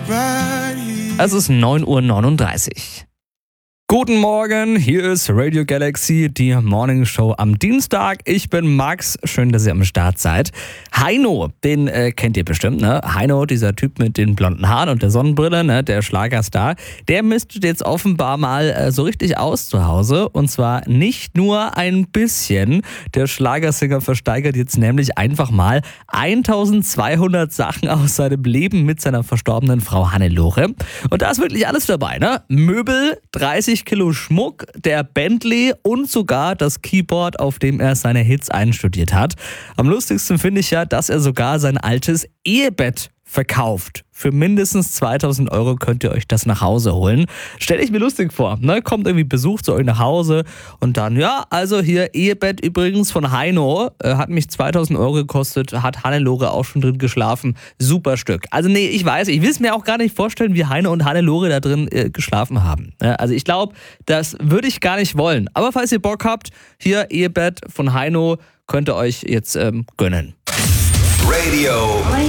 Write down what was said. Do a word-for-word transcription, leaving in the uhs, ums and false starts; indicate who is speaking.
Speaker 1: Es ist neun Uhr neununddreißig. Guten Morgen, hier ist Radio Galaxy, die Morning Show am Dienstag. Ich bin Max, schön, dass ihr am Start seid. Heino, den äh, kennt ihr bestimmt, ne? Heino, dieser Typ mit den blonden Haaren und der Sonnenbrille, ne? Der Schlagerstar, der mistet jetzt offenbar mal äh, so richtig aus zu Hause. Und zwar nicht nur ein bisschen. Der Schlagersänger versteigert jetzt nämlich einfach mal eintausendzweihundert Sachen aus seinem Leben mit seiner verstorbenen Frau Hannelore. Und da ist wirklich alles dabei, ne? Möbel, dreißig Kilo Schmuck, der Bentley und sogar das Keyboard, auf dem er seine Hits einstudiert hat. Am lustigsten finde ich ja, dass er sogar sein altes Ehebett verkauft. Für mindestens zweitausend Euro könnt ihr euch das nach Hause holen. Stell ich mir lustig vor, ne? Kommt irgendwie Besuch zu euch nach Hause und dann, ja, also hier Ehebett übrigens von Heino, äh, hat mich zweitausend Euro gekostet, hat Hannelore auch schon drin geschlafen. Super Stück. Also nee, ich weiß, ich will es mir auch gar nicht vorstellen, wie Heino und Hannelore da drin äh, geschlafen haben. Ja, also ich glaube, das würde ich gar nicht wollen. Aber falls ihr Bock habt, hier Ehebett von Heino, könnt ihr euch jetzt ähm, gönnen.
Speaker 2: Radio